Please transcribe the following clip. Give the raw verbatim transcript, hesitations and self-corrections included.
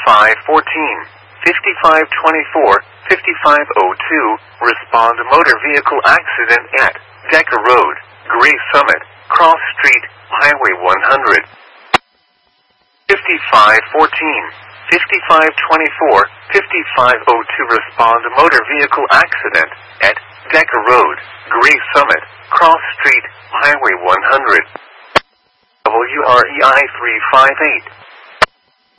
fifty-five fourteen, fifty-five twenty-four, fifty-five oh two, respond to motor vehicle accident at Decker Road, Gray Summit, Cross Street, Highway one hundred. fifty-five fourteen, fifty-five twenty-four, fifty-five oh two, respond to motor vehicle accident at Decker Road, Gray Summit, Cross Street, Highway one hundred. W R E I three five eight.